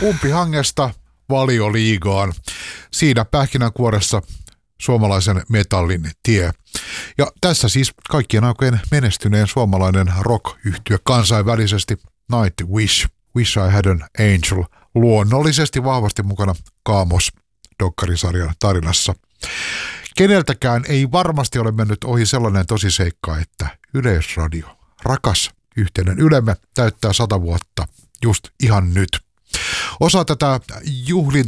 Umpihangesta Valioliigaan. Siinä pähkinänkuoressa suomalaisen metallin tie. Ja tässä siis kaikkien aikojen menestyneen suomalainen rock-yhtye kansainvälisesti Nightwish. Wish I Had an Angel. Luonnollisesti vahvasti mukana Kaamos-dokkarisarjan tarinassa. Keneltäkään ei varmasti ole mennyt ohi sellainen tosiseikka, että Yleisradio, rakas yhteinen Ylemme, täyttää 100 vuotta just ihan nyt. Osa tätä